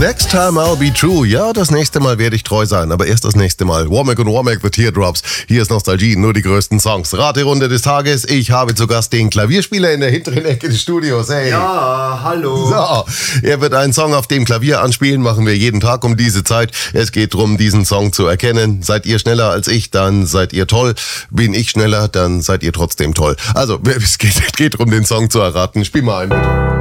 Next time I'll be true. Ja, das nächste Mal werde ich treu sein, aber erst das nächste Mal. Womack und Womack, The Teardrops. Hier ist Nostalgie, nur die größten Songs. Raterunde des Tages. Ich habe zu Gast den Klavierspieler in der hinteren Ecke des Studios. Hey. Ja, hallo. So, er wird einen Song auf dem Klavier anspielen, machen wir jeden Tag um diese Zeit. Es geht darum, diesen Song zu erkennen. Seid ihr schneller als ich, dann seid ihr toll. Bin ich schneller, dann seid ihr trotzdem toll. Also, es geht darum, den Song zu erraten. Spiel mal ein, bitte.